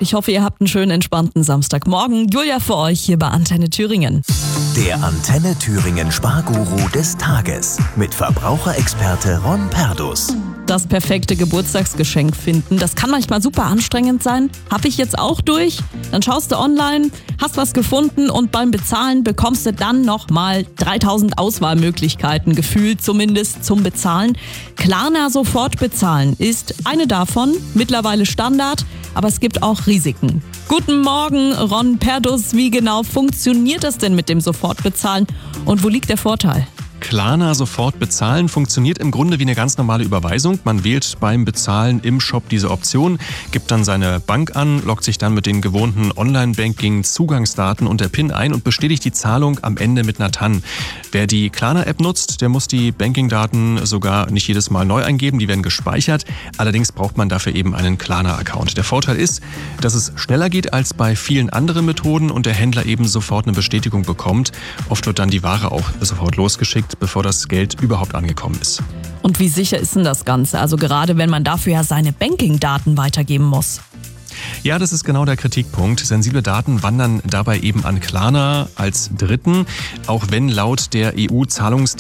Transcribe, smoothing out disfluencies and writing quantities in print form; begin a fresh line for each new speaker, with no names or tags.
Ich hoffe, ihr habt einen schönen, entspannten Samstagmorgen. Julia für euch hier bei Antenne Thüringen.
Der Antenne Thüringen Sparguru des Tages mit Verbraucherexperte Ron Perdus.
Das perfekte Geburtstagsgeschenk finden, das kann manchmal super anstrengend sein. Habe ich jetzt auch durch. Dann schaust du online, hast was gefunden und beim Bezahlen bekommst du dann nochmal 3000 Auswahlmöglichkeiten, gefühlt zumindest zum Bezahlen. Klarna sofort bezahlen ist eine davon, mittlerweile Standard, aber es gibt auch Risiken. Guten Morgen, Ron Perdus. Wie genau funktioniert das denn mit dem Sofortbezahlen und wo liegt der Vorteil?
Klarna sofort bezahlen funktioniert im Grunde wie eine ganz normale Überweisung. Man wählt beim Bezahlen im Shop diese Option, gibt dann seine Bank an, loggt sich dann mit den gewohnten Online-Banking-Zugangsdaten und der PIN ein und bestätigt die Zahlung am Ende mit einer TAN. Wer die Klarna-App nutzt, der muss die Banking-Daten sogar nicht jedes Mal neu eingeben, die werden gespeichert. Allerdings braucht man dafür eben einen Klarna-Account. Der Vorteil ist, dass es schneller geht als bei vielen anderen Methoden und der Händler eben sofort eine Bestätigung bekommt. Oft wird dann die Ware auch sofort losgeschickt, bevor das Geld überhaupt angekommen ist.
Und wie sicher ist denn das Ganze? Also gerade wenn man dafür ja seine Banking-Daten weitergeben muss.
Ja, das ist genau der Kritikpunkt. Sensible Daten wandern dabei eben an Klarna als Dritten, auch wenn laut der EU-Zahlungsdienst